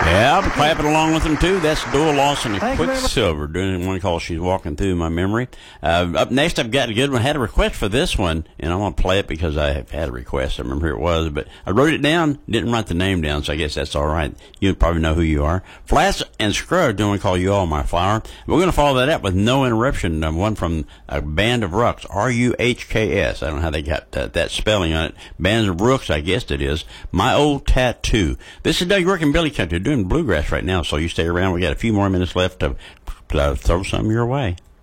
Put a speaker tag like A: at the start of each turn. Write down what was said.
A: Yeah, I'll be clapping along with them too. That's Doyle Lawson and
B: Thank you very much.
A: Quicksilver doing one call. She's walking through my memory. Up next, I've got a good one. I had a request for this one, and I want to play it because I have had a request. I remember who it was, but I wrote it down, didn't write the name down, so I guess that's all right. You probably know who you are. Flats and Scruggs doing one call You All My Flower. We're going to follow that up with No Interruption, one from a Band of Rucks, Ruhks. I don't know how they got that spelling on it. Band of Rucks, I guess it is. My Old Tattoo. This is Doug York and Billy Country doing bluegrass right now, so you stay around. We got a few more minutes left to throw something your way.